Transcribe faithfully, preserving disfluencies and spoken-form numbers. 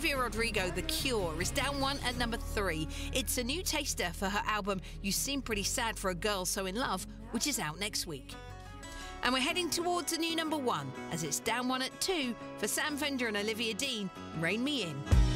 Olivia Rodrigo, The Cure, is down one at number three. It's a new taster for her album You Seem Pretty Sad for a Girl So in Love, which is out next week. And we're heading towards a new number one, as it's down one at two for Sam Fender and Olivia Dean, Rein Me In.